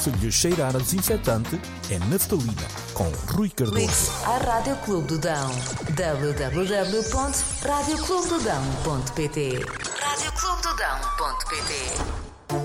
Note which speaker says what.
Speaker 1: se lhe cheirar a desinfetante, é naftalina, com Rui Cardoso.
Speaker 2: Ligue-se à Rádio Clube do Dão. www.radioclubedodão.pt radioclubedodão.pt